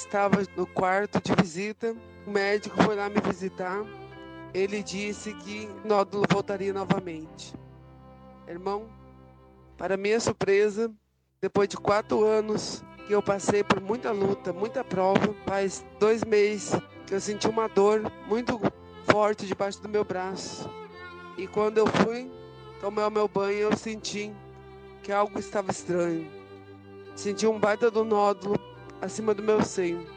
estava no quarto de visita, o médico foi lá me visitar. Ele disse que o nódulo voltaria novamente. Irmão, para minha surpresa, depois de 4 anos que eu passei por muita luta, muita prova, faz 2 meses que eu senti uma dor muito forte debaixo do meu braço. E quando eu fui tomar o meu banho, eu senti que algo estava estranho. Senti um baita do nódulo acima do meu seio.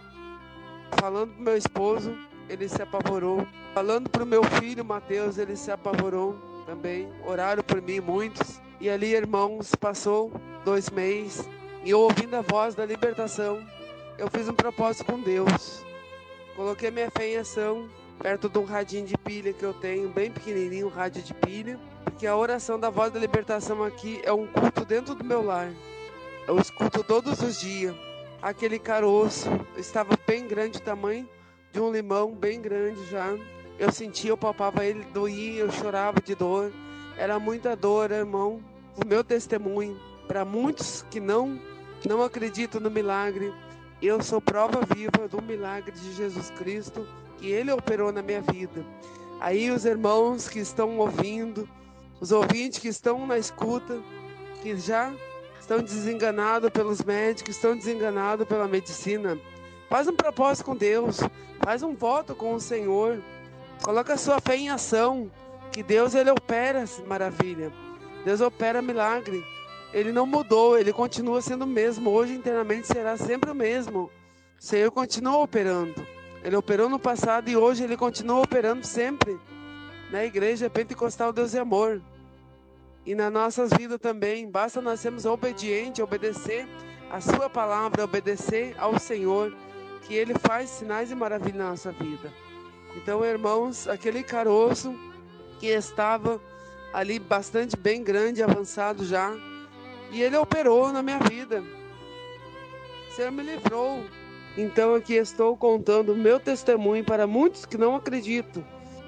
Falando pro meu esposo, ele se apavorou. Falando pro meu filho, Mateus, ele se apavorou também. Oraram por mim muitos. E ali, irmãos, passou 2 meses. E eu ouvindo a voz da libertação, eu fiz um propósito com Deus. Coloquei minha fé em ação perto de um radinho de pilha que eu tenho, bem pequenininho, um rádio de pilha. Porque a oração da voz da libertação aqui é um culto dentro do meu lar. Eu escuto todos os dias. Aquele caroço estava bem grande, o tamanho de um limão, bem grande já. Eu sentia, eu palpava ele, doía, eu chorava de dor. Era muita dor, irmão. O meu testemunho, para muitos que não acreditam no milagre, eu sou prova viva do milagre de Jesus Cristo, que Ele operou na minha vida. Aí os irmãos que estão ouvindo, os ouvintes que estão na escuta, que já estão desenganados pelos médicos, estão desenganados pela medicina, faz um propósito com Deus, faz um voto com o Senhor, coloca a sua fé em ação, que Deus, Ele opera maravilha, Deus opera milagre, Ele não mudou, Ele continua sendo o mesmo, hoje internamente será sempre o mesmo, o Senhor continua operando, Ele operou no passado e hoje Ele continua operando sempre, na igreja pentecostal Deus é amor. E nas nossas vidas também, basta nós sermos obedientes, obedecer a sua palavra, obedecer ao Senhor, que Ele faz sinais e maravilhas na nossa vida. Então, irmãos, aquele caroço que estava ali bastante bem grande, avançado já, e Ele operou na minha vida. O Senhor me livrou. Então, aqui estou contando o meu testemunho para muitos que não acreditam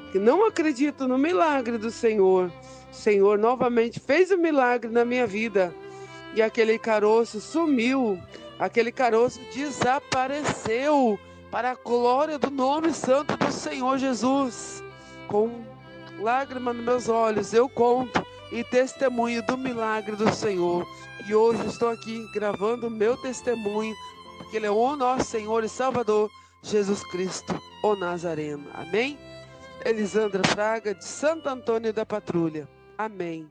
no milagre do Senhor. O Senhor novamente fez um milagre na minha vida. E aquele caroço sumiu. Aquele caroço desapareceu. Para a glória do nome santo do Senhor Jesus. Com lágrima nos meus olhos, eu conto e testemunho do milagre do Senhor. E hoje estou aqui gravando o meu testemunho. Porque Ele é o nosso Senhor e Salvador, Jesus Cristo, o Nazareno. Amém? Elisandra Fraga, de Santo Antônio da Patrulha. Amém.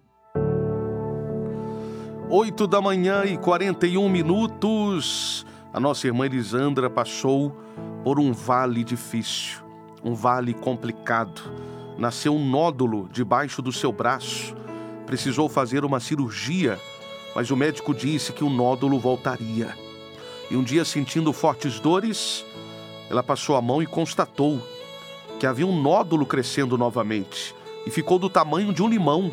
8h41. A nossa irmã Elisandra passou por um vale difícil, um vale complicado. Nasceu um nódulo debaixo do seu braço. Precisou fazer uma cirurgia, mas o médico disse que o nódulo voltaria. E um dia, sentindo fortes dores, ela passou a mão e constatou que havia um nódulo crescendo novamente e ficou do tamanho de um limão.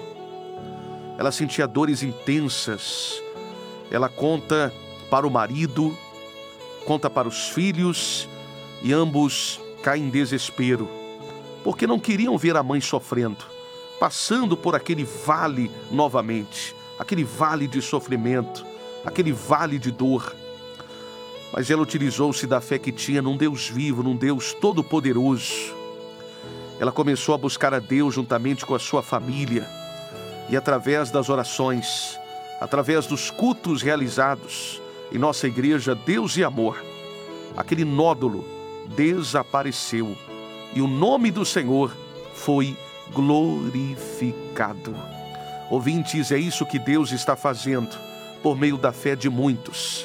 Ela sentia dores intensas. Ela conta para o marido, conta para os filhos e ambos caem em desespero, porque não queriam ver a mãe sofrendo, passando por aquele vale novamente, aquele vale de sofrimento, aquele vale de dor. Mas ela utilizou-se da fé que tinha num Deus vivo, num Deus todo-poderoso. Ela começou a buscar a Deus juntamente com a sua família. E através das orações, através dos cultos realizados em nossa igreja Deus e Amor, aquele nódulo desapareceu. E o nome do Senhor foi glorificado. Ouvintes, é isso que Deus está fazendo por meio da fé de muitos.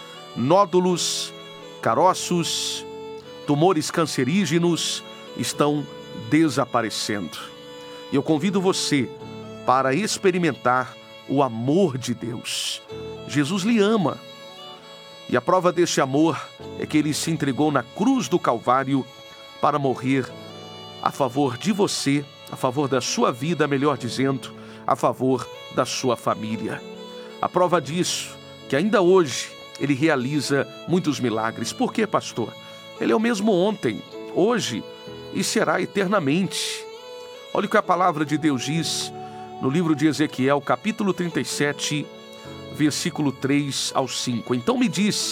Nódulos, caroços, tumores cancerígenos estão desaparecendo. E eu convido você para experimentar o amor de Deus. Jesus lhe ama. E a prova desse amor é que Ele se entregou na cruz do Calvário para morrer a favor de você, a favor da sua vida, melhor dizendo, a favor da sua família. A prova disso, que ainda hoje Ele realiza muitos milagres. Por quê, pastor? Ele é o mesmo ontem, hoje e será eternamente. Olha o que a palavra de Deus diz no livro de Ezequiel, capítulo 37, versículo 3 ao 5. Então me disse: